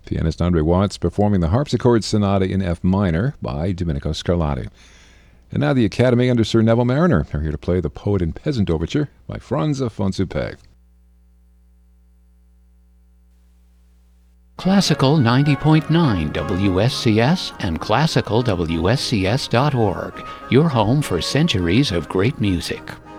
Pianist Andre Watts performing the Harpsichord Sonata in F minor by Domenico Scarlatti. And now the Academy under Sir Neville Marriner are here to play the Poet and Peasant Overture by Franz Afonso Pé. Classical 90.9 WSCS and classicalwscs.org, your home for centuries of great music.